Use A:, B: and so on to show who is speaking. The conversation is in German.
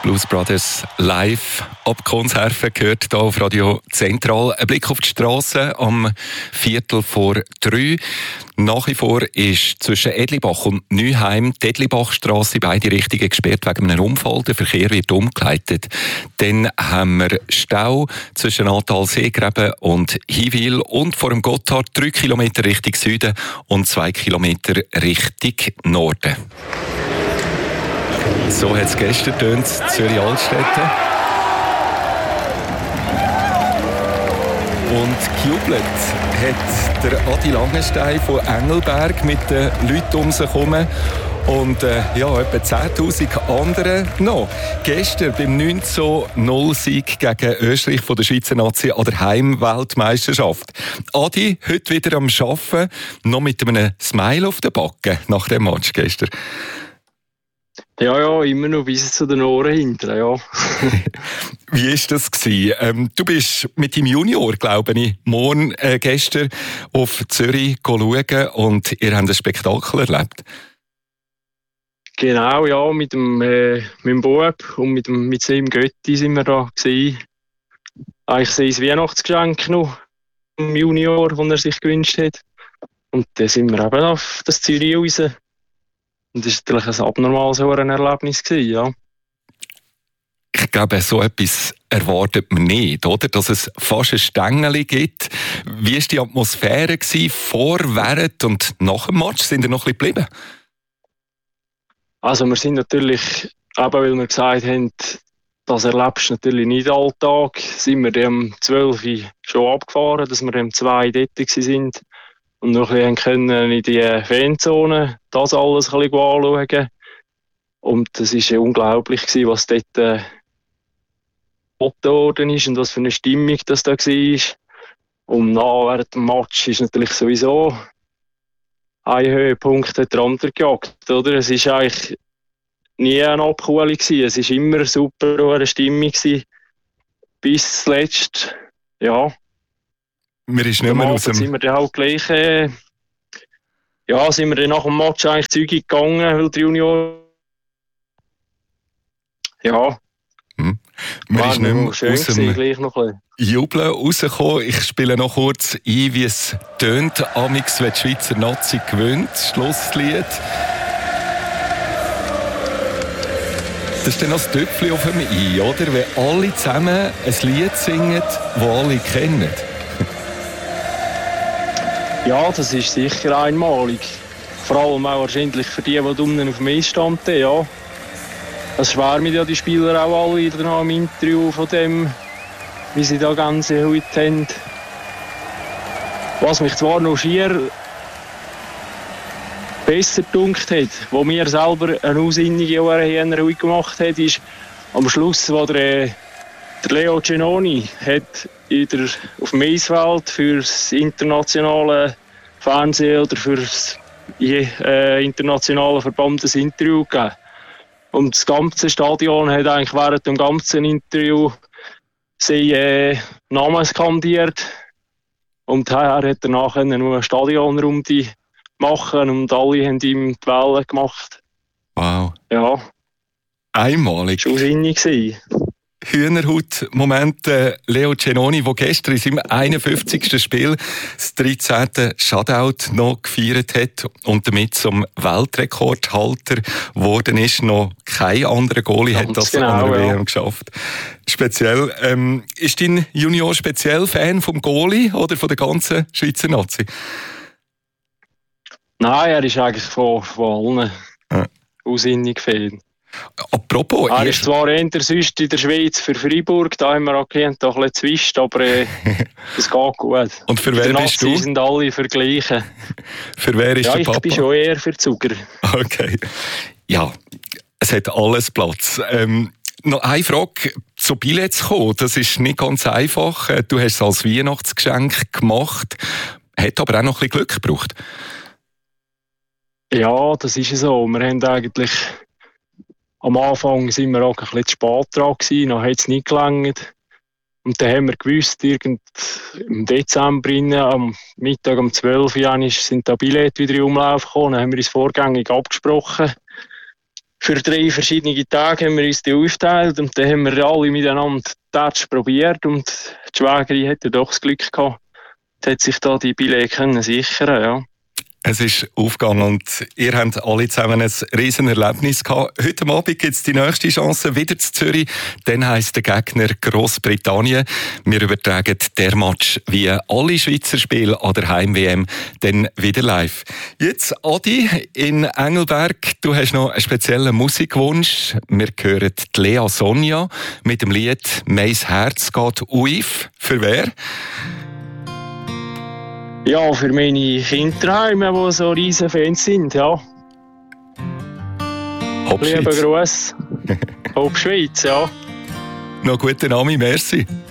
A: Blues Brothers live ab Konserven gehört hier auf Radio Zentral. Ein Blick auf die Strasse am 2:45. Nach wie vor ist zwischen Edlibach und Neuheim die Edlibachstrasse in beide Richtungen gesperrt wegen einem Unfall. Der Verkehr wird umgeleitet. Dann haben wir Stau zwischen Natal-Seegräben und Hiwil und vor dem Gotthard 3 Kilometer Richtung Süden und 2 Kilometer Richtung Norden. So hat es gestern getönt, Zürich-Altstädte. Und gejubelt hat der Adi Langenstein von Engelberg mit den Leuten um sich herum. Und etwa 10'000 andere noch. Gestern beim 9:0-Sieg gegen Österreich von der Schweizer Nazi an der Heimweltmeisterschaft. Adi, heute wieder am Arbeiten, noch mit einem Smile auf der Backe nach dem Match gestern.
B: Ja, immer noch bis zu den Ohren hinten, ja.
A: Wie war das gewesen? Du bist mit deinem Junior, glaube ich, gestern auf Zürich schauen und ihr habt ein Spektakel erlebt.
B: Genau, ja, mit meinem Bub und mit seinem Götti sind wir da gewesen. Eigentlich sein Weihnachtsgeschenk noch, dem Junior, das er sich gewünscht hat. Und dann sind wir eben auf das Zürich raus. Und das war natürlich ein abnormales Erlebnis gewesen, ja.
A: Ich glaube, so etwas erwartet man nicht, oder? Dass es fast ein Stängeli gibt. Wie war die Atmosphäre gewesen, vor, während und nach dem Match? Sind ihr noch ein bisschen geblieben?
B: Also wir sind natürlich, eben weil wir gesagt haben, das erlebst du natürlich nicht alltag, sind wir um 12 Uhr schon abgefahren, dass wir um 2 dort waren. Und noch ein bisschen in die Fanzone das alles ein bisschen anschauen. Und das war ja unglaublich, was dort geboten worden ist und was für eine Stimmung das da war. Und während dem Match ist natürlich sowieso ein Höhepunkt hat der andere gejagt. Oder? Es war eigentlich nie eine Abkühlung. Es war immer super eine Stimmung. Bis zuletzt, ja.
A: Wir ist nicht mehr aus dem...
B: sind wir dann halt gleich, sind wir dann nach dem Match eigentlich zügig gegangen, weil der Junior... Ja.
A: Wir ist nicht mehr
B: schön
A: aus dem
B: gleich noch ein
A: Jubeln rausgekommen. Ich spiele noch kurz ein, wie es tönt. Amix, wenn die Schweizer Nazi gewinnt. Schlusslied. Das ist dann noch das Töpfchen auf dem I, oder? Wenn alle zusammen ein Lied singen, das alle kennen.
B: Ja, das ist sicher einmalig. Vor allem auch wahrscheinlich für die unten auf dem Eis standen, ja. Das schwärmen ja die Spieler auch alle wieder im Interview von dem, wie sie da ganze heute haben. Was mich zwar noch schier besser gedunkt hat, wo mir selber eine aussinnige Jahre gemacht hat, ist am Schluss, wo der Leo Cenoni hat auf dem Eisfeld für das internationale Fernsehen oder für das internationale Verband ein Interview gegeben. Und das ganze Stadion hat eigentlich während dem ganzen Interview seinen Namen skandiert. Und er hat danach nur eine Stadionrunde machen und alle haben ihm die Welle gemacht.
A: Wow.
B: Ja.
A: Einmalig.
B: Das war sinnig.
A: Hühnerhaut-Moment. Leo Cenoni, der gestern in seinem 51. Spiel das 13. Shutout noch gefeiert hat und damit zum Weltrekordhalter geworden ist. Noch kein anderer Goalie hat das an der WM geschafft. Speziell. Ist dein Junior speziell Fan vom Goalie oder von der ganzen Schweizer Nazi?
B: Nein, er ist eigentlich von allen aussinnig Fan.
A: Apropos,
B: er ist zwar eher sonst in der Schweiz für Freiburg, da haben wir auch ein bisschen zwischt, aber es geht gut.
A: Und für wer bist du?
B: Sind alle vergleichen.
A: Für wer ist der Papa?
B: Ich bin schon eher für Zucker.
A: Okay. Ja, es hat alles Platz. Noch eine Frage, zu Billets kommen, das ist nicht ganz einfach. Du hast es als Weihnachtsgeschenk gemacht, hat aber auch noch ein bisschen Glück gebraucht.
B: Ja, das ist so. Wir haben eigentlich... Am Anfang sind wir auch ein bisschen zu spät dran gewesen, dann hat es nicht gelangt. Und dann haben wir gewusst, im Dezember, am Mittag um 12 Uhr, sind da Billette wieder in Umlauf gekommen. Dann haben wir uns vorgängig abgesprochen. für 3 verschiedene Tage haben wir uns die aufgeteilt und dann haben wir alle miteinander Touch probiert und die Schwägerin hatte doch das Glück gehabt, hat sich da die Billette können sichern, ja.
A: Es ist aufgegangen und ihr habt alle zusammen ein riesen Erlebnis gehabt. Heute Abend gibt es die nächste Chance wieder zu Zürich. Dann heisst der Gegner Grossbritannien. Wir übertragen der Match wie alle Schweizer Spiele an der Heim-WM dann wieder live. Jetzt Adi in Engelberg. Du hast noch einen speziellen Musikwunsch. Wir hören die Lea Sonja mit dem Lied «Mein Herz geht auf». Für wer?
B: Ja, für meine Kinderheime, die so riesen Fans sind, ja.
A: Hauptschweiz.
B: Lieber Gruß. Hauptschweiz, ja.
A: Noch guten Name, merci.